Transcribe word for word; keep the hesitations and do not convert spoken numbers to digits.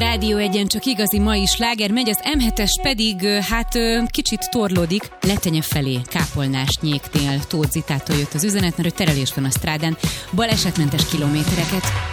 Rádió Egyen csak igazi mai sláger megy, az em hetes pedig hát kicsit torlódik, Letenye felé, Kápolnás nyéknél. Tóth Zitától jött az üzenet, mert terelés van a strádán, balesetmentes kilométereket